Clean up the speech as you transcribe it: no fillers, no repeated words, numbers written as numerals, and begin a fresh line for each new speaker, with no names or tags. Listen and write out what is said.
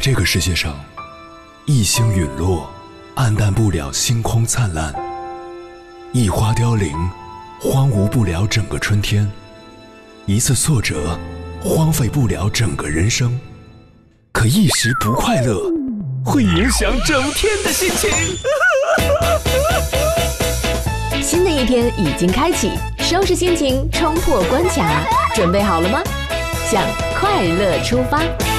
这个世界上，一星陨落，暗淡不了星空灿烂；一花凋零，荒芜不了整个春天；一次挫折，荒废不了整个人生。可一时不快乐，会影响整天的心情。
新的一天已经开启，收拾心情，冲破关卡，准备好了吗？向快乐出发。